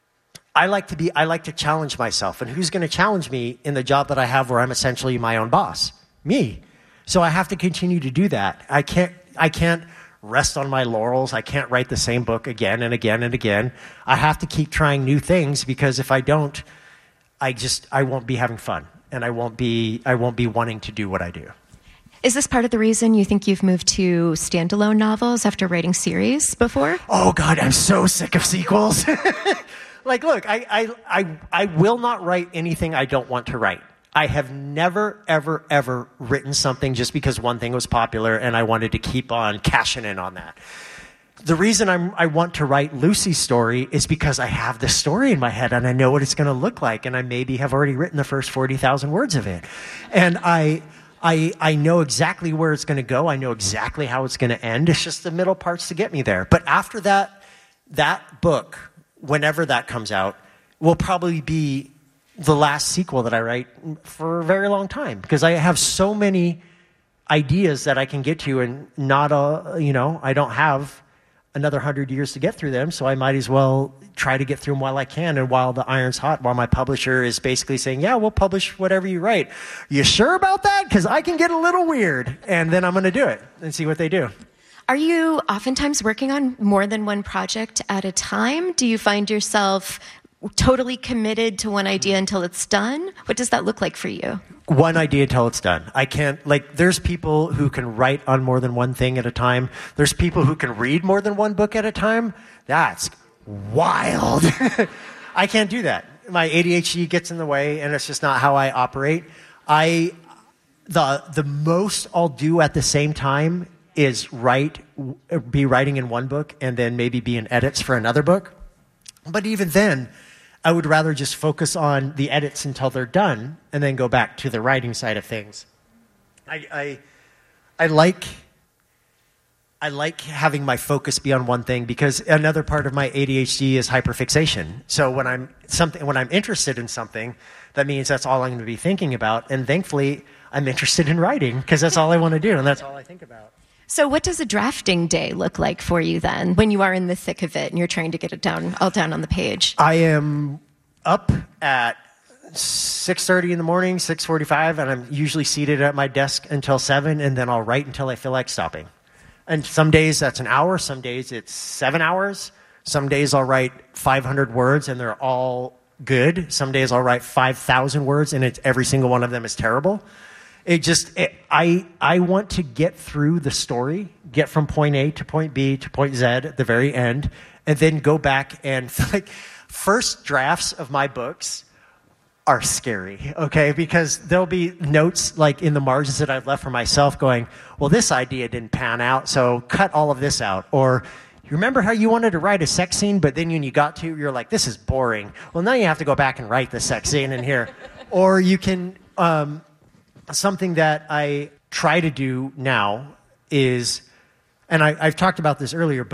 I like to be, I like to challenge myself. And who's going to challenge me in the job that I have where I'm essentially my own boss? Me. So I have to continue to do that. I can't, I can't rest on my laurels. I can't write the same book again and again and again. I have to keep trying new things, because if I don't, I just, I won't be having fun, and I won't be, I won't be wanting to do what I do. Is this part of the reason you think you've moved to standalone novels after writing series before? Oh God, I'm so sick of sequels. Like, look, I, I, I, I will not write anything I don't want to write. I have never, ever, ever written something just because one thing was popular and I wanted to keep on cashing in on that. The reason I'm, I want to write Lucy's story is because I have this story in my head and I know what it's going to look like, and I maybe have already written the first forty thousand words of it. And I, I, I know exactly where it's going to go. I know exactly how it's going to end. It's just the middle parts to get me there. But after that, that book, whenever that comes out, will probably be the last sequel that I write for a very long time, because I have so many ideas that I can get to, and not a, you know, I don't have another hundred years to get through them, so I might as well try to get through them while I can and while the iron's hot, while my publisher is basically saying, yeah, we'll publish whatever you write. You sure about that? Because I can get a little weird, and then I'm going to do it and see what they do. Are you oftentimes working on more than one project at a time? Do you find yourself totally committed to one idea until it's done? What does that look like for you? One idea until it's done. I can't, like, there's people who can write on more than one thing at a time. There's people who can read more than one book at a time. That's wild. I can't do that. My A D H D gets in the way, and it's just not how I operate. I, the, the most I'll do at the same time is write, be writing in one book and then maybe be in edits for another book. But even then, I would rather just focus on the edits until they're done and then go back to the writing side of things. I, I, I like, I like having my focus be on one thing, because another part of my A D H D is hyperfixation. So when I'm something, when I'm interested in something, that means that's all I'm going to be thinking about. And thankfully, I'm interested in writing, because that's all I want to do and that's all I think about. So what does a drafting day look like for you then, when you are in the thick of it and you're trying to get it down, all down on the page? I am up at six thirty in the morning, six forty-five, and I'm usually seated at my desk until seven, and then I'll write until I feel like stopping. And some days that's an hour, some days it's seven hours. Some days I'll write five hundred words and they're all good. Some days I'll write five thousand words and it's, every single one of them is terrible. It just, it, I I want to get through the story, get from point A to point B to point Z at the very end, and then go back and, like, first drafts of my books are scary, okay? Because there'll be notes, like, in the margins that I've left for myself going, well, this idea didn't pan out, so cut all of this out. Or, you remember how you wanted to write a sex scene, but then when you got to, you're like, this is boring. Well, now you have to go back and write the sex scene in here. Or you can... Um, Something that I try to do now is, and I, I've talked about this earlier, but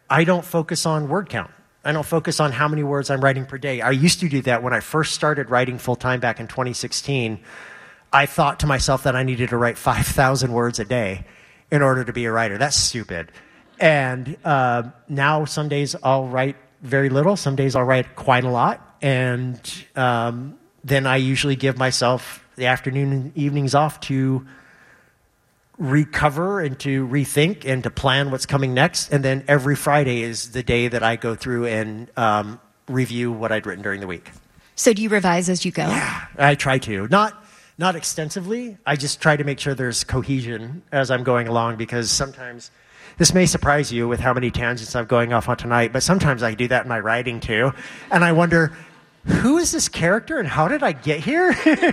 I don't focus on word count. I don't focus on how many words I'm writing per day. I used to do that when I first started writing full-time back in twenty sixteen. I thought to myself that I needed to write five thousand words a day in order to be a writer. That's stupid. And uh, now some days I'll write very little. Some days I'll write quite a lot. And um, then I usually give myself the afternoon and evenings off to recover and to rethink and to plan what's coming next. And then every Friday is the day that I go through and um, review what I'd written during the week. So do you revise as you go? Yeah, I try to. Not not extensively. I just try to make sure there's cohesion as I'm going along, because sometimes, this may surprise you with how many tangents I'm going off on tonight, but sometimes I do that in my writing too. And I wonder, who is this character and how did I get here?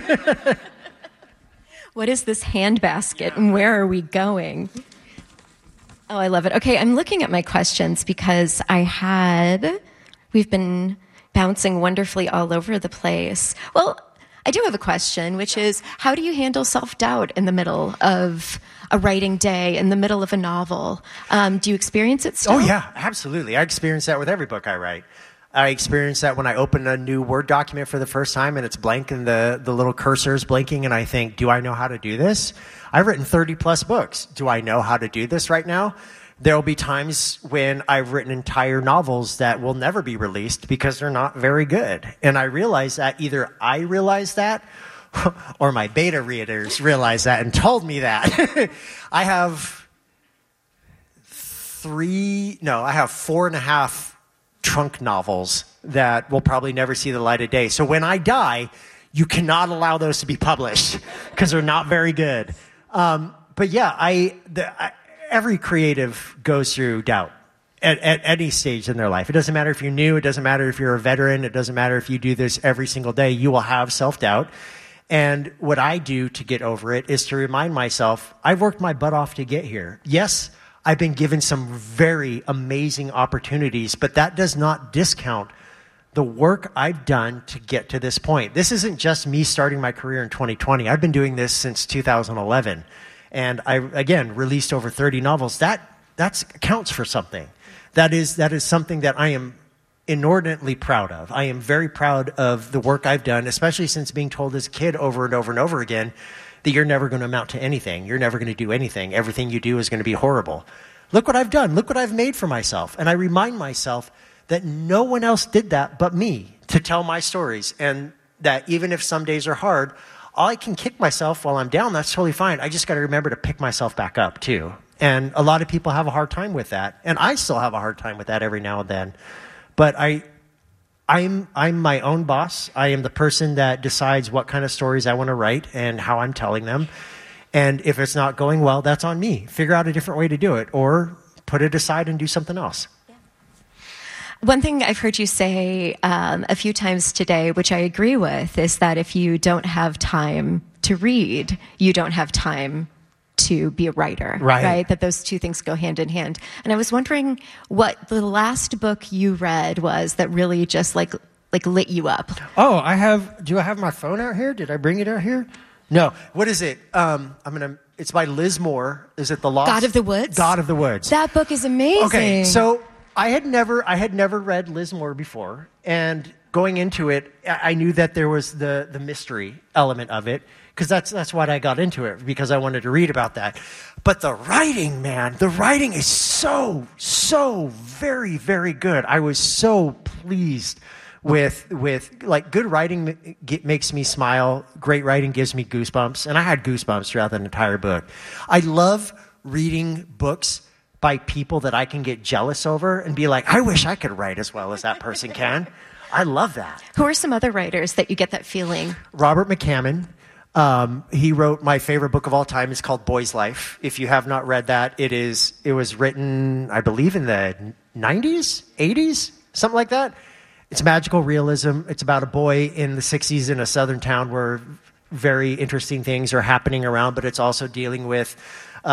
What is this handbasket and where are we going? Oh, I love it. Okay, I'm looking at my questions because I had, we've been bouncing wonderfully all over the place. Well, I do have a question, which is, how do you handle self-doubt in the middle of a writing day, in the middle of a novel? Um, do you experience it still? Oh, yeah, absolutely. I experience that with every book I write. I experience that when I open a new Word document for the first time and it's blank and the, the little cursor is blinking and I think, do I know how to do this? I've written thirty plus books. Do I know how to do this right now? There will be times when I've written entire novels that will never be released because they're not very good. And I realize that either I realize that or my beta readers realize that and told me that. I have three, no, I have four and a half trunk novels that will probably never see the light of day. So when I die, you cannot allow those to be published because they're not very good. Um, but yeah, I, the, I, every creative goes through doubt at, at any stage in their life. It doesn't matter if you're new. It doesn't matter if you're a veteran. It doesn't matter if you do this every single day. You will have self-doubt. And what I do to get over it is to remind myself, I've worked my butt off to get here. Yes, I've been given some very amazing opportunities, but that does not discount the work I've done to get to this point. This isn't just me starting my career in twenty twenty. I've been doing this since two thousand eleven. And I, again, released over thirty novels. That that's counts for something. That is that is something that I am inordinately proud of. I am very proud of the work I've done, especially since being told as a kid over and over and over again that you're never going to amount to anything. You're never going to do anything. Everything you do is going to be horrible. Look what I've done. Look what I've made for myself. And I remind myself that no one else did that but me to tell my stories. And that even if some days are hard, I can kick myself while I'm down. That's totally fine. I just got to remember to pick myself back up too. And a lot of people have a hard time with that. And I still have a hard time with that every now and then. But I... I'm I'm my own boss. I am the person that decides what kind of stories I want to write and how I'm telling them. And if it's not going well, that's on me. Figure out a different way to do it or put it aside and do something else. Yeah. One thing I've heard you say um, a few times today, which I agree with, is that if you don't have time to read, you don't have time to be a writer, right. right? That those two things go hand in hand. And I was wondering what the last book you read was that really just like like lit you up. Oh, I have, do I have my phone out here? Did I bring it out here? No. What is it? Um, I'm going to, it's by Liz Moore. Is it The Lost? God of the Woods? God of the Woods. That book is amazing. Okay, so I had never, I had never read Liz Moore before. And going into it, I knew that there was the, the mystery element of it. Because that's that's why I got into it, because I wanted to read about that. But the writing, man, the writing is so, so very, very good. I was so pleased with, with like, good writing makes me smile. Great writing gives me goosebumps. And I had goosebumps throughout the entire book. I love reading books by people that I can get jealous over and be like, I wish I could write as well as that person can. I love that. Who are some other writers that you get that feeling? Robert McCammon. Um, he wrote my favorite book of all time. It's called Boy's Life. If you have not read that, it is, it was written, I believe, in the nineties, eighties, something like that. It's magical realism. It's about a boy in the sixties in a southern town where very interesting things are happening around, but it's also dealing with uh,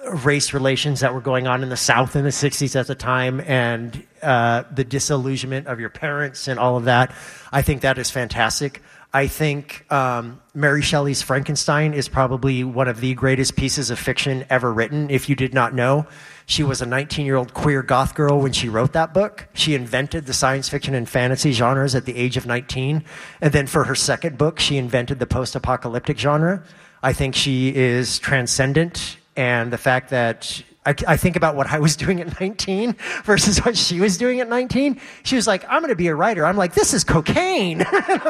race relations that were going on in the South in the sixties at the time, and uh, the disillusionment of your parents and all of that. I think that is fantastic. I think um, Mary Shelley's Frankenstein is probably one of the greatest pieces of fiction ever written. If you did not know, she was a nineteen-year-old queer goth girl when she wrote that book. She invented the science fiction and fantasy genres at the age of nineteen. And then for her second book, she invented the post-apocalyptic genre. I think she is transcendent, and the fact that I, I think about what I was doing at nineteen versus what she was doing at nineteen. She was like, I'm going to be a writer. I'm like, this is cocaine.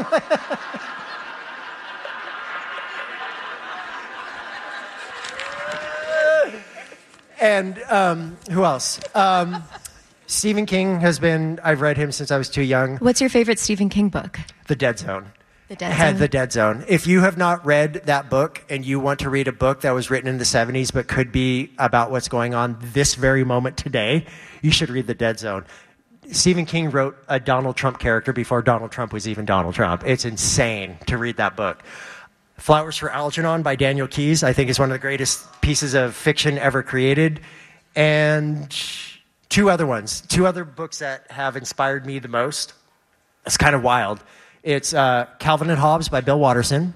And um, who else? Um, Stephen King has been, I've read him since I was too young. What's your favorite Stephen King book? The Dead Zone. The Dead Had Zone. The Dead Zone. If you have not read that book and you want to read a book that was written in the seventies but could be about what's going on this very moment today, you should read The Dead Zone. Stephen King wrote a Donald Trump character before Donald Trump was even Donald Trump. It's insane to read that book. Flowers for Algernon by Daniel Keyes, I think, is one of the greatest pieces of fiction ever created. And two other ones, two other books that have inspired me the most. It's kind of wild. It's uh, Calvin and Hobbes by Bill Watterson.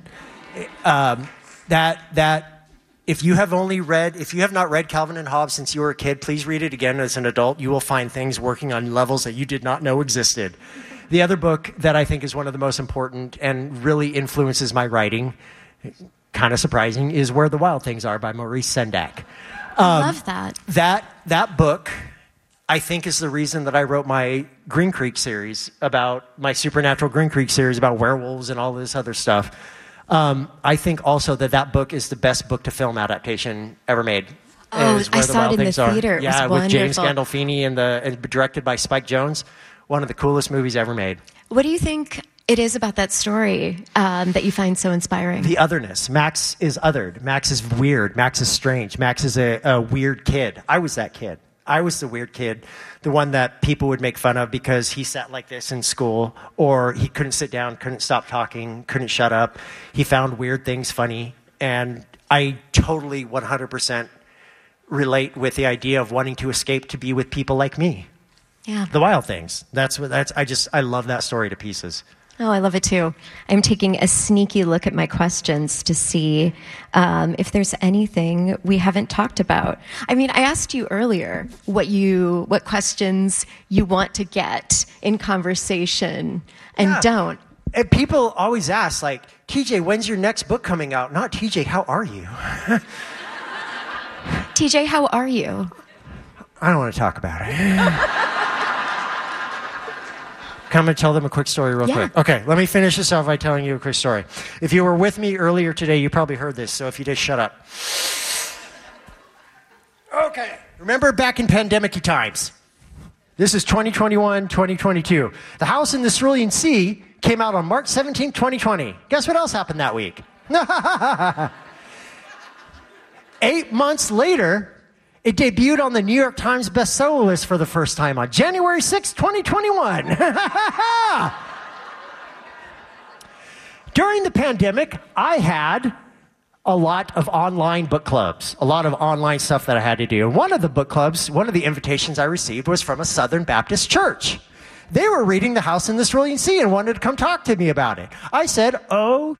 Um, that that if you have only read, if you have not read Calvin and Hobbes since you were a kid, please read it again as an adult. You will find things working on levels that you did not know existed. The other book that I think is one of the most important and really influences my writing, kind of surprising, is Where the Wild Things Are by Maurice Sendak. Um, I love that. That that book, I think, is the reason that I wrote my Green Creek series about my Supernatural Green Creek series about werewolves and all this other stuff. Um, I think also that that book is the best book to film adaptation ever made. Oh, is Where I the saw Wild it in Things the Are. theater. It yeah, was with James wonderful. Gandolfini and the and directed by Spike Jonze. One of the coolest movies ever made. What do you think it is about that story um, that you find so inspiring? The otherness. Max is othered. Max is weird. Max is strange. Max is a, a weird kid. I was that kid. I was the weird kid, the one that people would make fun of because he sat like this in school, or he couldn't sit down, couldn't stop talking, couldn't shut up. He found weird things funny, and I totally one hundred percent relate with the idea of wanting to escape to be with people like me. Yeah. The Wild Things. That's what that's I just I love that story to pieces. Oh, I love it too. I'm taking a sneaky look at my questions to see um, if there's anything we haven't talked about. I mean, I asked you earlier what you what questions you want to get in conversation and Yeah. don't. And people always ask, like, T J, when's your next book coming out? Not T J, how are you? T J, how are you? I don't want to talk about it. I'm going to tell them a quick story real Yeah. quick. Okay, let me finish this off by telling you a quick story. If you were with me earlier today, you probably heard this, so if you did, shut up. Okay, remember back in pandemic-y times? This is twenty twenty-one, twenty twenty-two. The House in the Cerulean Sea came out on March seventeenth, twenty twenty. Guess what else happened that week? Eight months later, it debuted on the New York Times bestseller list for the first time on January sixth, twenty twenty-one. During the pandemic, I had a lot of online book clubs, a lot of online stuff that I had to do. And one of the book clubs, one of the invitations I received was from a Southern Baptist church. They were reading The House in the Cerulean Sea and wanted to come talk to me about it. I said, oh,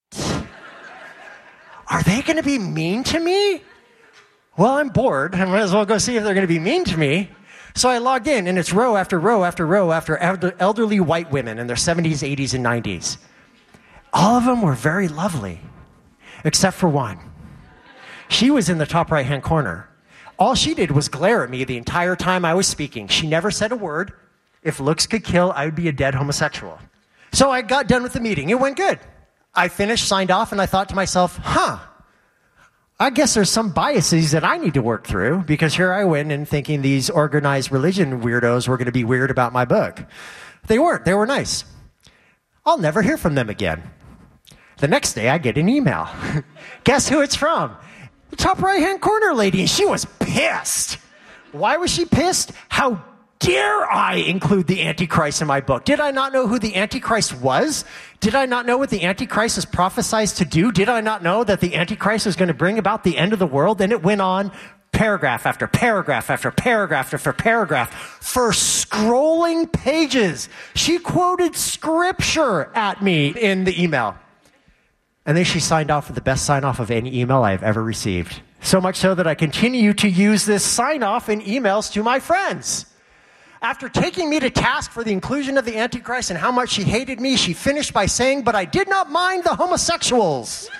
are they going to be mean to me? Well, I'm bored. I might as well go see if they're going to be mean to me. So I logged in, and it's row after row after row after elder- elderly white women in their seventies, eighties, and nineties. All of them were very lovely, except for one. She was in the top right-hand corner. All she did was glare at me the entire time I was speaking. She never said a word. If looks could kill, I would be a dead homosexual. So I got done with the meeting. It went good. I finished, signed off, and I thought to myself, huh, I guess there's some biases that I need to work through, because here I went in thinking these organized religion weirdos were going to be weird about my book. They weren't. They were nice. I'll never hear from them again. The next day, I get an email. Guess who it's from? The top right-hand corner lady, and she was pissed. Why was she pissed? How dare I include the Antichrist in my book? Did I not know who the Antichrist was? Did I not know what the Antichrist was prophesied to do? Did I not know that the Antichrist was going to bring about the end of the world? And it went on paragraph after paragraph after paragraph after paragraph for scrolling pages. She quoted scripture at me in the email. And then she signed off with the best sign-off of any email I have ever received. So much so that I continue to use this sign-off in emails to my friends. After taking me to task for the inclusion of the Antichrist and how much she hated me, she finished by saying, "But I did not mind the homosexuals."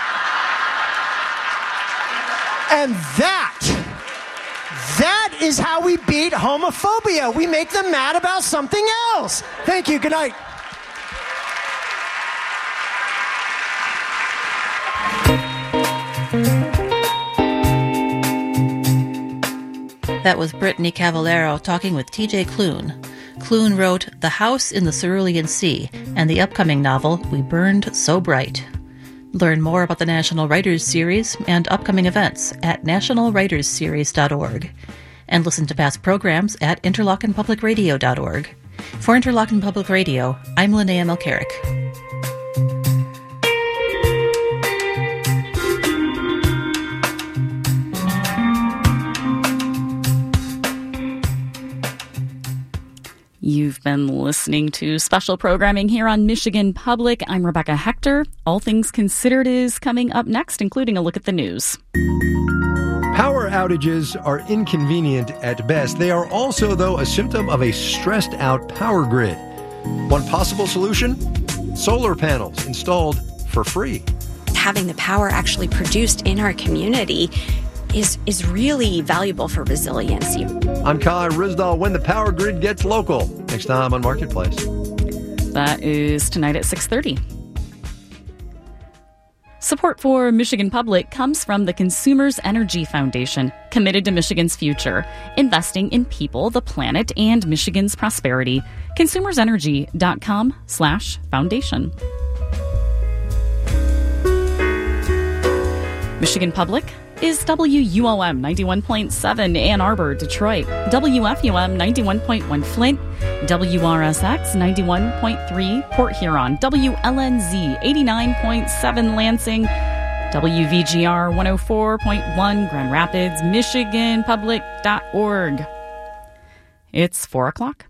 And that, that is how we beat homophobia. We make them mad about something else. Thank you. Good night. That was Brittany Cavallero talking with T J Klune. Klune wrote The House in the Cerulean Sea and the upcoming novel We Burned So Bright. Learn more about the National Writers Series and upcoming events at national writers series dot org. And listen to past programs at interlochen public radio dot org. For Interlochen Public Radio, I'm Linnea Melcherick. You've been listening to special programming here on Michigan Public. I'm Rebecca Hector. All Things Considered is coming up next, including a look at the news. Power outages are inconvenient at best. They are also, though, a symptom of a stressed-out power grid. One possible solution? Solar panels installed for free. Having the power actually produced in our community is is really valuable for resiliency. I'm Kai Rizdal. When the power grid gets local. Next time on Marketplace. That is tonight at six thirty. Support for Michigan Public comes from the Consumers Energy Foundation, committed to Michigan's future, investing in people, the planet, and Michigan's prosperity. consumersenergy.com slash foundation. Michigan Public is W U O M ninety-one point seven Ann Arbor, Detroit, W F U M ninety-one point one Flint, W R S X ninety-one point three Port Huron, W L N Z eighty-nine point seven Lansing, W V G R one oh four point one Grand Rapids, michigan public dot org. It's four o'clock.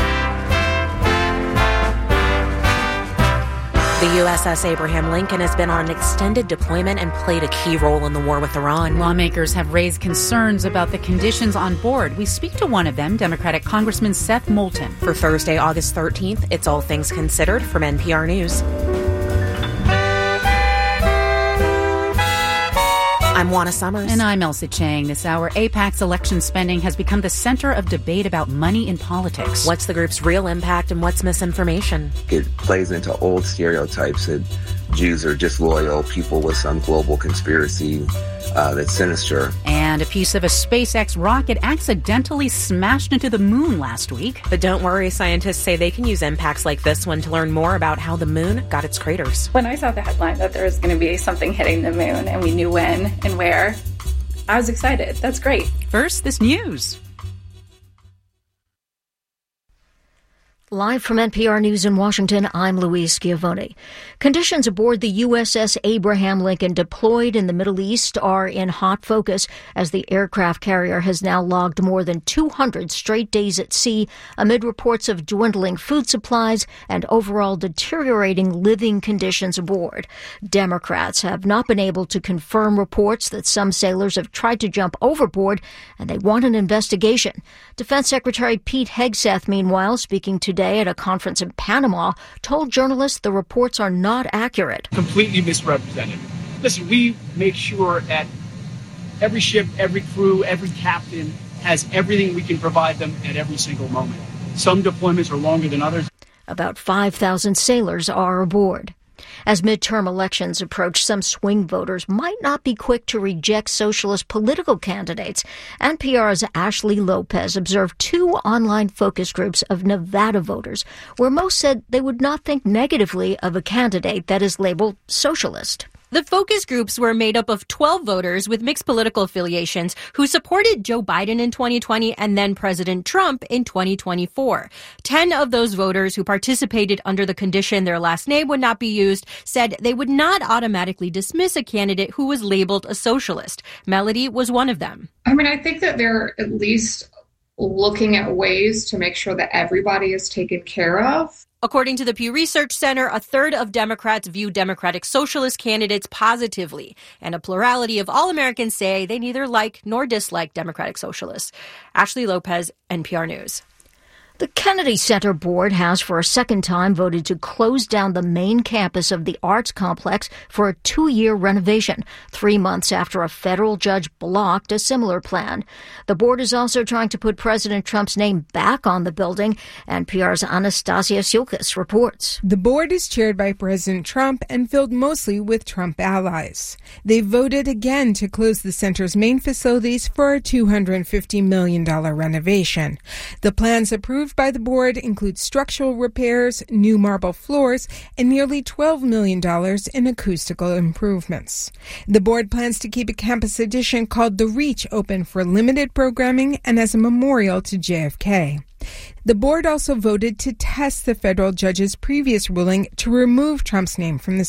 The U S S Abraham Lincoln has been on an extended deployment and played a key role in the war with Iran. Lawmakers have raised concerns about the conditions on board. We speak to one of them, Democratic Congressman Seth Moulton. For Thursday, August thirteenth, it's All Things Considered from N P R News. I'm Juana Summers. And I'm Elsa Chang. This hour, AIPAC's election spending has become the center of debate about money in politics. What's the group's real impact and what's misinformation? It plays into old stereotypes that Jews are disloyal, people with some global conspiracy uh, that's sinister. And a piece of a SpaceX rocket accidentally smashed into the moon last week. But don't worry, scientists say they can use impacts like this one to learn more about how the moon got its craters. When I saw the headline that there was going to be something hitting the moon and we knew when and where, I was excited. That's great. First, this news. Live from N P R News in Washington, I'm Louise Schiavone. Conditions aboard the U S S Abraham Lincoln deployed in the Middle East are in hot focus as the aircraft carrier has now logged more than two hundred straight days at sea amid reports of dwindling food supplies and overall deteriorating living conditions aboard. Democrats have not been able to confirm reports that some sailors have tried to jump overboard, and they want an investigation. Defense Secretary Pete Hegseth, meanwhile, speaking today at a conference in Panama, told journalists the reports are not accurate. Completely misrepresented. Listen, we make sure that every ship, every crew, every captain has everything we can provide them at every single moment. Some deployments are longer than others. About five thousand sailors are aboard. As midterm elections approach, some swing voters might not be quick to reject socialist political candidates. N P R's Ashley Lopez observed two online focus groups of Nevada voters, where most said they would not think negatively of a candidate that is labeled socialist. The focus groups were made up of twelve voters with mixed political affiliations who supported Joe Biden in twenty twenty and then President Trump in twenty twenty-four. Ten of those voters who participated under the condition their last name would not be used said they would not automatically dismiss a candidate who was labeled a socialist. Melody was one of them. I mean, I think that they're at least looking at ways to make sure that everybody is taken care of. According to the Pew Research Center, a third of Democrats view Democratic Socialist candidates positively, and a plurality of all Americans say they neither like nor dislike Democratic Socialists. Ashley Lopez, N P R News. The Kennedy Center Board has for a second time voted to close down the main campus of the arts complex for a two-year renovation, three months after a federal judge blocked a similar plan. The board is also trying to put President Trump's name back on the building. N P R's Anastasia Sioukis reports. The board is chaired by President Trump and filled mostly with Trump allies. They voted again to close the center's main facilities for a two hundred fifty million dollars renovation. The plans approved by the board include structural repairs, new marble floors, and nearly twelve million dollars in acoustical improvements. The board plans to keep a campus addition called The Reach open for limited programming and as a memorial to J F K. The board also voted to test the federal judge's previous ruling to remove Trump's name from the